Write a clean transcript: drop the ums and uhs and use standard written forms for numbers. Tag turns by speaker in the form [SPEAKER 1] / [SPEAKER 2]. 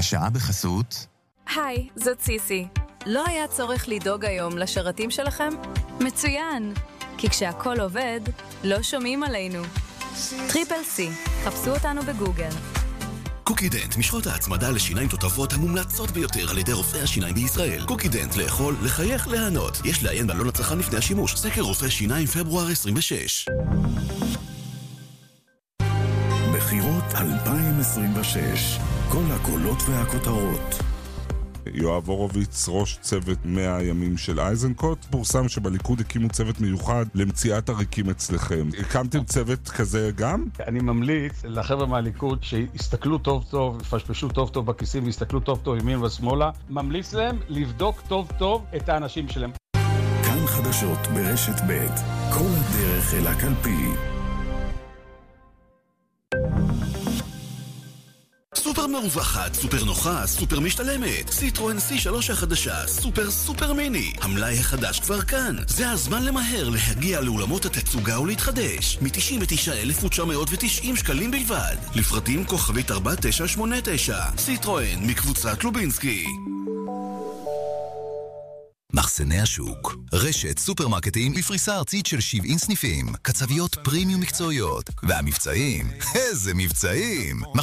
[SPEAKER 1] השעה בחסות.
[SPEAKER 2] היי, זאת סיסי. לא היה צורך לדאוג היום לשרתים שלכם? מצוין! כי כשהכל עובד, לא שומעים עלינו. טריפל סי, חפשו אותנו בגוגל.
[SPEAKER 3] קוקידנט, משחות ההצמדה לשיניים תותבות המומלצות ביותר על ידי רופאי השיניים בישראל. קוקידנט, לאכול, לחייך, להנות. יש לעיין בעלון הצרכן לפני השימוש. סקר רופא שיניים פברואר 26.
[SPEAKER 4] בחירות 2026. כל הקולות והכותרות.
[SPEAKER 5] יואב הורוביץ, ראש צוות 100 הימים של אייזנקוט, פורסם שבליכוד הקימו צוות מיוחד למציאת עריקים אצלכם. הקמתם צוות כזה גם?
[SPEAKER 6] אני ממליץ לחבר'ה מהליכוד שיסתכלו טוב טוב, יפשפשו טוב טוב בכיסים ויסתכלו טוב טוב ימין ושמאלה. ממליץ להם לבדוק טוב טוב את האנשים שלהם.
[SPEAKER 4] כאן חדשות ברשת ב', כל הדרך אל הקלפי.
[SPEAKER 3] סופר מרווחת, סופר נוחה, סופר משתלמת. סיטרואן C3 החדשה, סופר מיני. המלאי החדש כבר כאן. זה הזמן למהר להגיע לאולמות התצוגה ולהתחדש. מ-99,990 שקלים בלבד. לפרטים כוכבית 4989. סיטרואן מקבוצת לובינסקי.
[SPEAKER 7] מחסני השוק, רשת סופרמרקטים בפריסה ארצית של 70 סניפים, קצביות פרימיום מקצועיות, והמבצעים, איזה מבצעים!